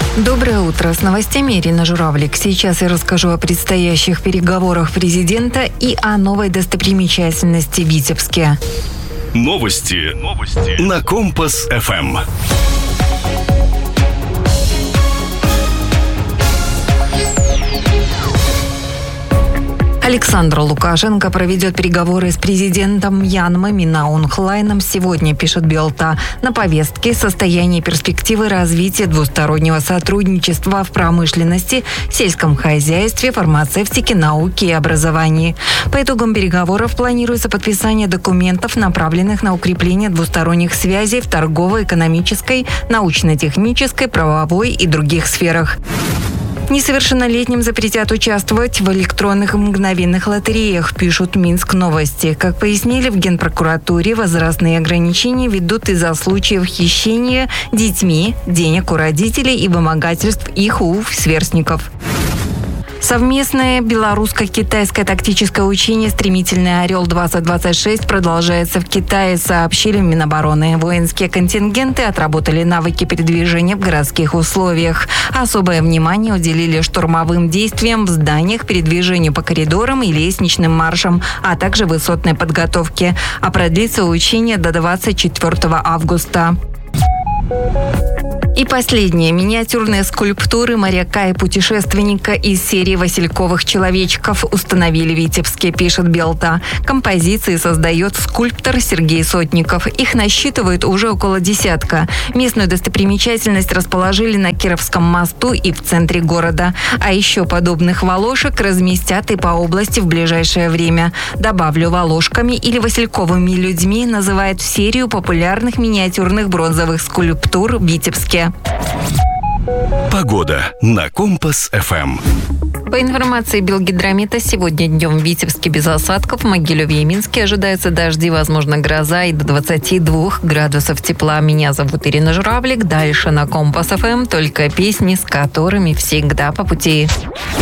Доброе утро. С новостями Ирина Журавлик. Сейчас я расскажу о предстоящих переговорах президента и о новой достопримечательности в Витебске. Новости на Компас-ФМ. Александр Лукашенко проведет переговоры с президентом Мьянмы Минаун Хлайном сегодня, пишет Белта. На повестке состояние и перспективы развития двустороннего сотрудничества в промышленности, сельском хозяйстве, фармацевтике, науке и образовании. По итогам переговоров планируется подписание документов, направленных на укрепление двусторонних связей в торгово-экономической, научно-технической, правовой и других сферах. Несовершеннолетним запретят участвовать в электронных мгновенных лотереях, пишут Минск новости. Как пояснили в Генпрокуратуре, возрастные ограничения ведут из-за случаев хищения детьми денег у родителей и вымогательств их у сверстников. Совместное белорусско-китайское тактическое учение «Стремительный Орел-2026» продолжается в Китае, сообщили в Минобороны. Воинские контингенты отработали навыки передвижения в городских условиях. Особое внимание уделили штурмовым действиям в зданиях, передвижению по коридорам и лестничным маршам, а также высотной подготовке. А продлится учение до 24 августа. И последнее. Миниатюрные скульптуры моряка и путешественника из серии васильковых человечков установили в Витебске, пишет Белта. Композиции создает скульптор Сергей Сотников. Их насчитывают уже около десятка. Местную достопримечательность расположили на Кировском мосту и в центре города. А еще подобных волошек разместят и по области в ближайшее время. Добавлю, волошками или васильковыми людьми называют серию популярных миниатюрных бронзовых скульптур в Витебске. Погода на Компас-ФМ. По информации Белгидромета, сегодня днем в Витебске без осадков, в Могилеве и Минске ожидаются дожди, возможно, гроза и до 22 градусов тепла. Меня зовут Ирина Журавлик. Дальше на Компас-ФМ только песни, с которыми всегда по пути.